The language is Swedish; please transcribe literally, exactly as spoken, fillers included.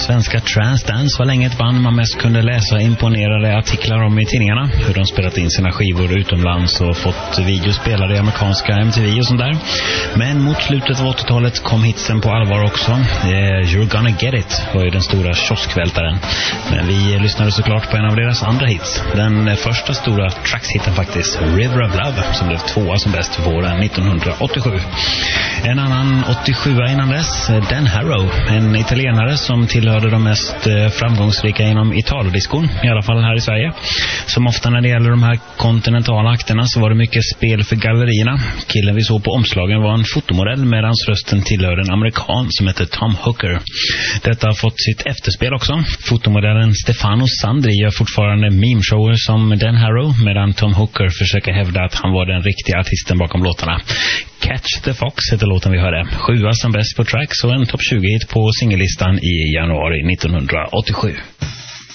svenska Transdance var länge ett band man mest kunde läsa imponerade artiklar om i tidningarna. Hur de spelat in sina skivor utomlands och fått videospelare i amerikanska M T V och sånt där. Men mot slutet av åttiotalet kom hitsen på allvar också. You're Gonna Get It var ju den stora kioskvältaren. Men vi lyssnade såklart på en av deras andra hits. Den första stora trackshitten faktiskt, River of Love, som blev tvåa som bäst våren nittonhundraåttiosju. En annan åttiosju innan dess, Dan Harrow, en italienare som tillhörde de mest framgångsrika inom Italodiskon, i alla fall här i Sverige. Som ofta när det gäller de här kontinentala akterna så var det mycket spel för gallerierna. Killen vi såg på omslagen var en fotomodell medan rösten tillhörde en amerikan som heter Tom Hooker. Detta har fått sitt efterspel också. Fotomodellen Stefano Sandri gör fortfarande meme-shower som Dan Harrow, medan Tom Hooker försöker hävda att han var den riktiga artisten bakom låtarna. Catch the Fox heter låten vi hörde. Sjua som bäst på tracks och en topp tjugo-hit på singellistan i januari nittonhundraåttiosju.